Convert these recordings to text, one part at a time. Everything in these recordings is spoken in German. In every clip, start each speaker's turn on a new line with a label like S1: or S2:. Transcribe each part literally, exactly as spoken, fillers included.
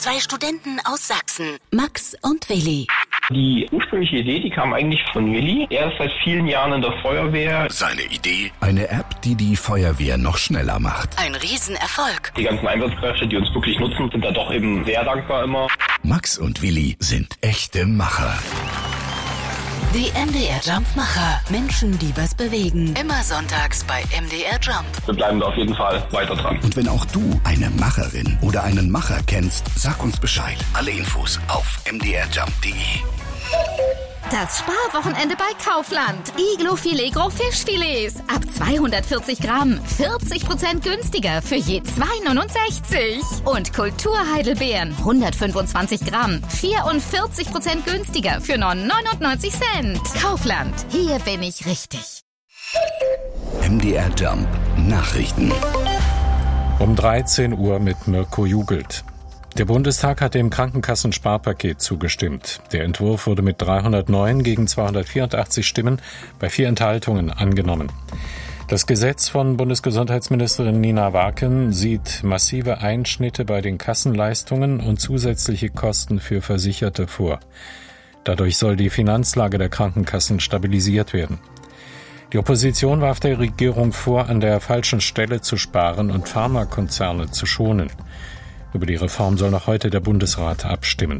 S1: Zwei Studenten aus Sachsen, Max und Willi.
S2: Die ursprüngliche Idee, die kam eigentlich von Willi. Er ist seit vielen Jahren in der Feuerwehr.
S3: Seine Idee? Eine App, die die Feuerwehr noch schneller macht.
S1: Ein Riesenerfolg.
S2: Die ganzen Einsatzkräfte, die uns wirklich nutzen, sind da doch eben sehr dankbar immer.
S3: Max und Willi sind echte Macher.
S1: Die M D R Jump-Macher. Menschen, die was bewegen. Immer sonntags bei M D R Jump.
S2: Wir bleiben da auf jeden Fall weiter dran.
S3: Und wenn auch du eine Macherin oder einen Macher kennst, sag uns Bescheid. Alle Infos auf m d r jump punkt d e.
S4: Das Sparwochenende bei Kaufland. Iglo-Filet Gros Fischfilets. Ab zweihundertvierzig Gramm. vierzig Prozent günstiger für je zwei neunundsechzig. Und Kulturheidelbeeren. hundertfünfundzwanzig Gramm. vierundvierzig Prozent günstiger für nur neunundneunzig Cent. Kaufland. Hier bin ich richtig.
S3: M D R Jump Nachrichten.
S5: Um dreizehn Uhr mit Mirko Jugelt. Der Bundestag hat dem Krankenkassensparpaket zugestimmt. Der Entwurf wurde mit dreihundertneun gegen zweihundertvierundachtzig Stimmen bei vier Enthaltungen angenommen. Das Gesetz von Bundesgesundheitsministerin Nina Waken sieht massive Einschnitte bei den Kassenleistungen und zusätzliche Kosten für Versicherte vor. Dadurch soll die Finanzlage der Krankenkassen stabilisiert werden. Die Opposition warf der Regierung vor, an der falschen Stelle zu sparen und Pharmakonzerne zu schonen. Über die Reform soll noch heute der Bundesrat abstimmen.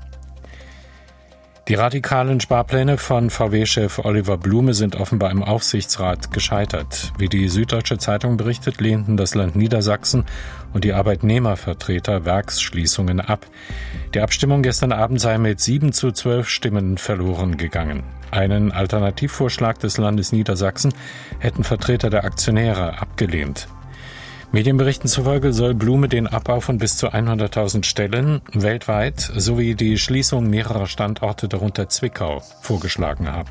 S5: Die radikalen Sparpläne von V W-Chef Oliver Blume sind offenbar im Aufsichtsrat gescheitert. Wie die Süddeutsche Zeitung berichtet, lehnten das Land Niedersachsen und die Arbeitnehmervertreter Werksschließungen ab. Die Abstimmung gestern Abend sei mit sieben zu zwölf Stimmen verloren gegangen. Einen Alternativvorschlag des Landes Niedersachsen hätten Vertreter der Aktionäre abgelehnt. Medienberichten zufolge soll Blume den Abbau von bis zu hunderttausend Stellen weltweit sowie die Schließung mehrerer Standorte, darunter Zwickau, vorgeschlagen haben.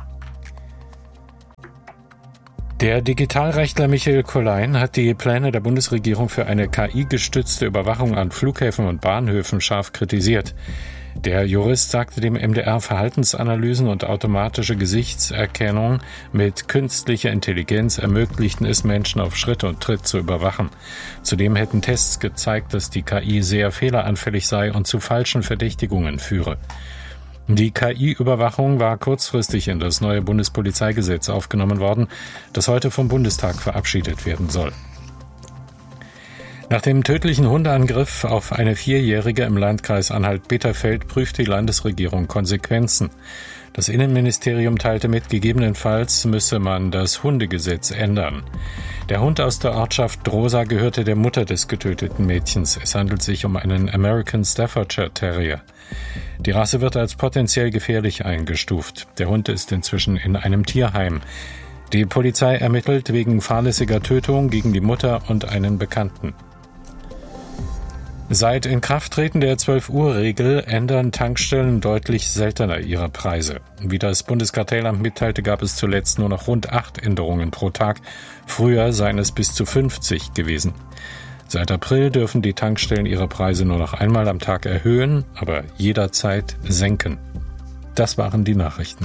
S5: Der Digitalrechtler Michael Kollein hat die Pläne der Bundesregierung für eine K I-gestützte Überwachung an Flughäfen und Bahnhöfen scharf kritisiert. Der Jurist sagte dem M D R, Verhaltensanalysen und automatische Gesichtserkennung mit künstlicher Intelligenz ermöglichten es, Menschen auf Schritt und Tritt zu überwachen. Zudem hätten Tests gezeigt, dass die K I sehr fehleranfällig sei und zu falschen Verdächtigungen führe. Die K I-Überwachung war kurzfristig in das neue Bundespolizeigesetz aufgenommen worden, das heute vom Bundestag verabschiedet werden soll. Nach dem tödlichen Hundeangriff auf eine Vierjährige im Landkreis Anhalt-Bitterfeld prüft die Landesregierung Konsequenzen. Das Innenministerium teilte mit, gegebenenfalls müsse man das Hundegesetz ändern. Der Hund aus der Ortschaft Drosa gehörte der Mutter des getöteten Mädchens. Es handelt sich um einen American Staffordshire Terrier. Die Rasse wird als potenziell gefährlich eingestuft. Der Hund ist inzwischen in einem Tierheim. Die Polizei ermittelt wegen fahrlässiger Tötung gegen die Mutter und einen Bekannten. Seit Inkrafttreten der zwölf-Uhr-Regel ändern Tankstellen deutlich seltener ihre Preise. Wie das Bundeskartellamt mitteilte, gab es zuletzt nur noch rund acht Änderungen pro Tag. Früher seien es bis zu fünfzig gewesen. Seit April dürfen die Tankstellen ihre Preise nur noch einmal am Tag erhöhen, aber jederzeit senken. Das waren die Nachrichten.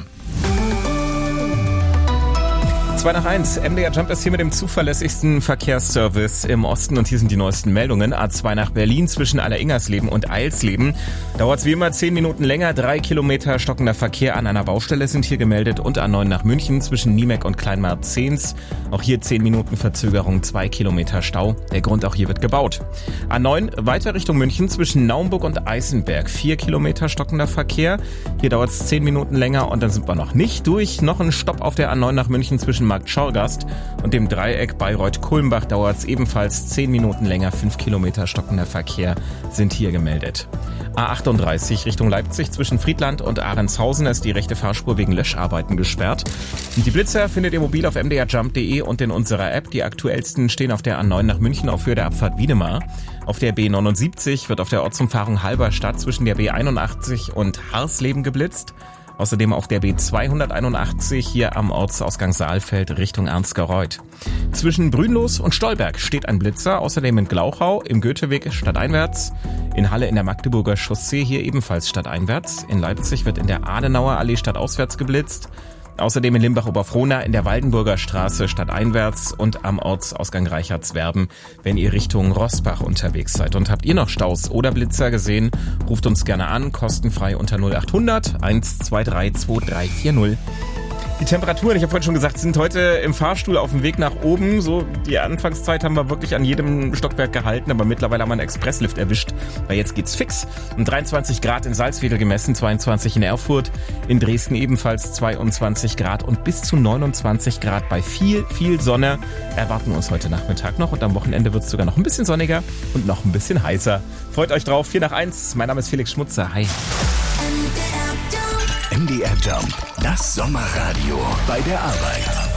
S6: zwei nach eins. M D R Jump ist hier mit dem zuverlässigsten Verkehrsservice im Osten und hier sind die neuesten Meldungen. A zwei nach Berlin zwischen Alleringersleben und Eilsleben. Dauert es wie immer zehn Minuten länger. Drei Kilometer stockender Verkehr an einer Baustelle sind hier gemeldet und A neun nach München zwischen Niemek und Kleinmarzehns. Auch hier zehn Minuten Verzögerung, zwei Kilometer Stau. Der Grund, auch hier wird gebaut. A neun weiter Richtung München zwischen Naumburg und Eisenberg. Vier Kilometer stockender Verkehr. Hier dauert es zehn Minuten länger und dann sind wir noch nicht durch. Noch ein Stopp auf der A neun nach München zwischen Markt Schorgast und dem Dreieck Bayreuth-Kulmbach dauert es ebenfalls zehn Minuten länger. fünf Kilometer stockender Verkehr sind hier gemeldet. A achtunddreißig Richtung Leipzig zwischen Friedland und Ahrenshausen ist die rechte Fahrspur wegen Löscharbeiten gesperrt. Und die Blitzer findet ihr mobil auf m d r jump punkt d e und in unserer App. Die aktuellsten stehen auf der A neun nach München auf Höhe der Abfahrt Wiedemar. Auf der B neunundsiebzig wird auf der Ortsumfahrung Halberstadt zwischen der B einundachtzig und Harsleben geblitzt. Außerdem auf der B zweihunderteinundachtzig hier am Ortsausgang Saalfeld Richtung Ernstgereuth. Zwischen Brünlos und Stolberg steht ein Blitzer, außerdem in Glauchau, im Goetheweg stadteinwärts, in Halle in der Magdeburger Chaussee hier ebenfalls stadteinwärts, in Leipzig wird in der Adenauer Allee stadtauswärts geblitzt, Außerdem in Limbach-Oberfrohna in der Waldenburger Straße stadteinwärts und am Ortsausgang Reichardswerben, wenn ihr Richtung Rossbach unterwegs seid. Und habt ihr noch Staus oder Blitzer gesehen, ruft uns gerne an, kostenfrei unter null acht hundert eins zwei drei zwei drei vier null. Die Temperaturen, ich habe vorhin schon gesagt, sind heute im Fahrstuhl auf dem Weg nach oben. So, die Anfangszeit haben wir wirklich an jedem Stockwerk gehalten, aber mittlerweile haben wir einen Expresslift erwischt, weil jetzt geht's fix. Um dreiundzwanzig Grad in Salzwedel gemessen, zweiundzwanzig in Erfurt, in Dresden ebenfalls zweiundzwanzig Grad und bis zu neunundzwanzig Grad bei viel, viel Sonne erwarten wir uns heute Nachmittag noch und am Wochenende wird's sogar noch ein bisschen sonniger und noch ein bisschen heißer. Freut euch drauf, vier nach eins. Mein Name ist Felix Schmutzer. Hi.
S3: M D R Jump, das Sommerradio bei der Arbeit.